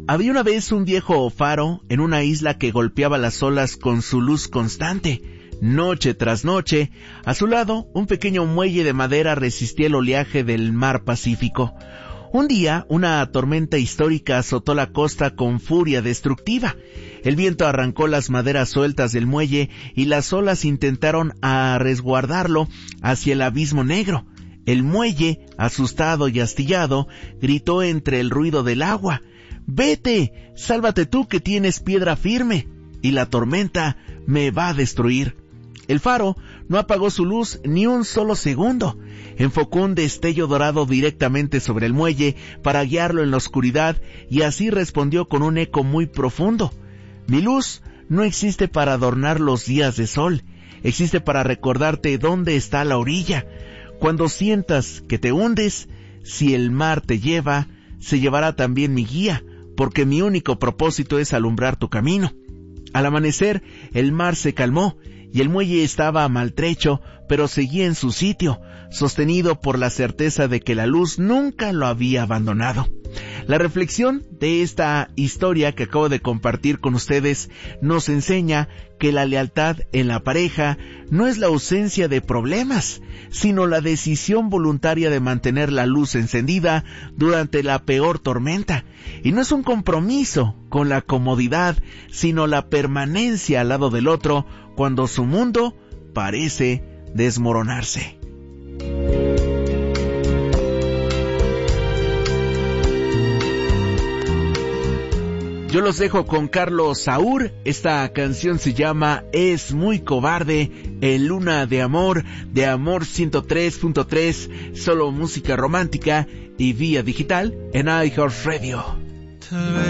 Había una vez un viejo faro en una isla que golpeaba las olas con su luz constante. Noche tras noche, a su lado, un pequeño muelle de madera resistía el oleaje del mar Pacífico. Un día, una tormenta histórica azotó la costa con furia destructiva. El viento arrancó las maderas sueltas del muelle y las olas intentaron resguardarlo hacia el abismo negro. El muelle, asustado y astillado, gritó entre el ruido del agua: «¡Vete! ¡Sálvate tú que tienes piedra firme! Y la tormenta me va a destruir». El faro no apagó su luz ni un solo segundo. Enfocó un destello dorado directamente sobre el muelle para guiarlo en la oscuridad y así respondió con un eco muy profundo: «Mi luz no existe para adornar los días de sol, existe para recordarte dónde está la orilla. Cuando sientas que te hundes, si el mar te lleva, se llevará también mi guía, porque mi único propósito es alumbrar tu camino». Al amanecer, el mar se calmó y el muelle estaba maltrecho, pero seguía en su sitio, sostenido por la certeza de que la luz nunca lo había abandonado. La reflexión de esta historia que acabo de compartir con ustedes nos enseña que la lealtad en la pareja no es la ausencia de problemas, sino la decisión voluntaria de mantener la luz encendida durante la peor tormenta. Y no es un compromiso con la comodidad, sino la permanencia al lado del otro cuando su mundo parece desmoronarse. Yo los dejo con Carlos Saúl. Esta canción se llama Es muy cobarde, en Luna de Amor 103.3, solo música romántica y vía digital en iHeartRadio.